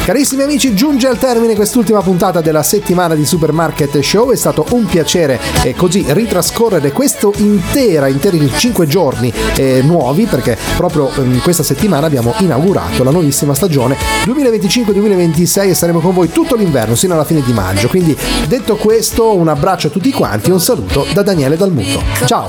Carissimi amici, giunge al termine quest'ultima puntata della settimana di Supermarket Show. È stato un piacere così ritrascorrere interi 5 giorni nuovi, perché proprio questa settimana abbiamo inaugurato la nuovissima stagione 2025-2026 e saremo con voi tutto l'inverno sino alla fine di maggio. Quindi detto questo, un abbraccio a tutti quanti e un saluto da Daniele Dalmuto. Ciao!